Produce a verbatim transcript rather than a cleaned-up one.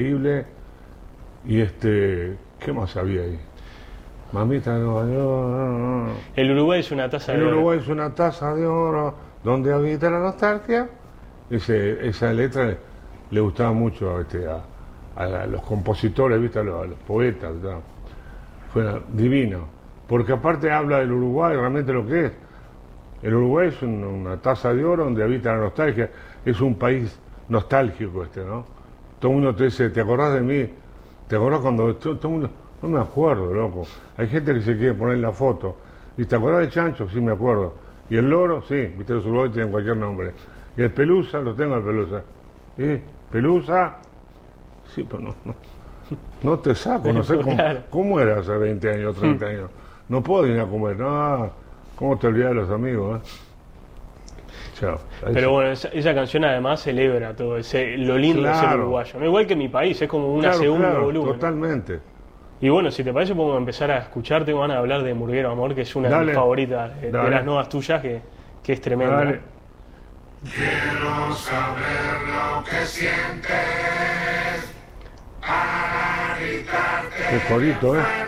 increíble. Y este, ¿qué más había ahí? Mamita Nueva York. El Uruguay es una taza de El oro. Uruguay es una taza de oro donde habita la nostalgia. Ese, esa letra le, le gustaba mucho a, este, a, a los compositores, ¿viste? A, los, a los poetas. ¿No? Fue divino. Porque aparte habla del Uruguay, realmente lo que es. El Uruguay es un, una taza de oro donde habita la nostalgia. Es un país nostálgico este, ¿no? Todo el mundo te dice, ¿te acordás de mí? ¿Te acordás cuando todo, todo el mundo... No me acuerdo, loco. Hay gente que se quiere poner la foto. ¿Y te acordás de Chancho? Sí, me acuerdo. ¿Y el loro? Sí, viste, los uruguayos tienen cualquier nombre. ¿Y el Pelusa? Lo tengo el Pelusa. ¿Y? ¿Pelusa? Sí, pero no, no, no te saco, no sé cómo, cómo era hace veinte años, treinta años. No puedo ir a comer, no, ¿cómo te olvidas de los amigos? Eh? Chao. Pero sí. bueno, esa, esa canción además celebra todo ese, lo lindo Claro. de ser uruguayo. No, igual que mi país, es como una Claro, segunda claro, volumen. totalmente. Y bueno, si te parece, podemos empezar a escuchar. Tengo ganas de hablar de Murguero Amor, que es una Dale. de mis favoritas, de, de las nuevas tuyas, que, que es tremenda. Dale. Quiero saber lo que sientes para gritarte. Qué corito, ¿eh?